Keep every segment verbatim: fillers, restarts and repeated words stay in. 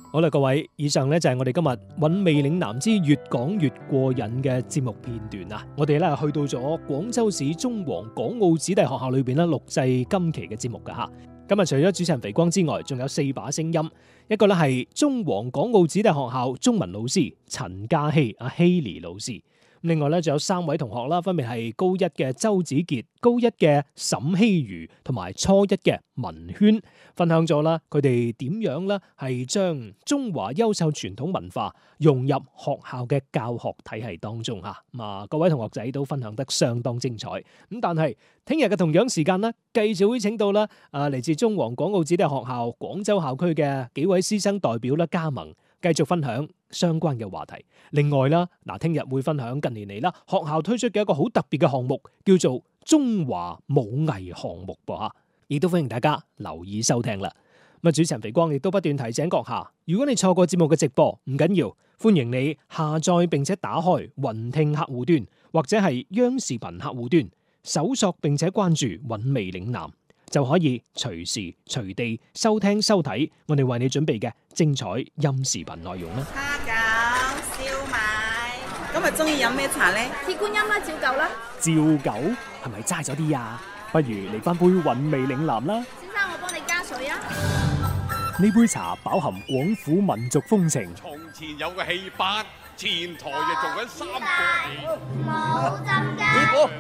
好啦，各位，以上呢就係我哋今日韻味嶺南之越講越過癮嘅節目片段啊！我哋咧去到咗廣州市中皇港澳子弟學校裏邊咧錄製今期嘅節目噶吓。今日除咗主持人肥光之外，仲有四把聲音，一個咧係中皇港澳子弟學校中文老師陳嘉希阿希妮老師。另外咧，仲有三位同學啦，分別係高一嘅周子傑、高一嘅沈希如同埋初一嘅文軒，分享咗啦佢哋點樣咧係將中華優秀傳統文化融入學校嘅教學體系當中嚇。咁啊，各位同學仔都分享得相當精彩。咁但係聽日嘅同樣時間呢，繼續會請到啦啊嚟自中皇港澳子弟學校廣州校區嘅幾位師生代表啦加盟，繼續分享相關嘅話題。另外啦，嗱，聽日會分享近年嚟啦，學校推出嘅一個好特別嘅項目，叫做中華武藝項目噃吓，亦都歡迎大家留意收聽啦。咁啊，主持人肥光亦都不斷提醒閣下，如果你錯過節目嘅直播，唔緊要，歡迎你下載並且打開雲聽客戶端或者係央視頻客戶端，搜索並且關注韻味嶺南，就可以隨時隨地收聽收睇我哋為你準備嘅精彩音視頻內容啦。 蝦餃、燒賣，今日中意飲咩茶呢？ 鐵觀音啦，照舊啦。 照舊係咪齋咗啲啊？不如嚟翻杯韻味嶺南啦。 先生，我幫你加水啊。 呢杯茶飽含廣府民族風情。 從前有個戲班，前台就做緊三個戲。 冇浸㗎。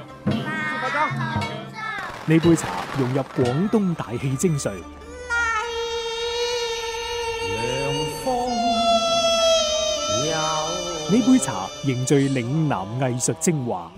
呢杯茶融入廣東大戲精髓，呢杯茶凝聚嶺南藝術精華。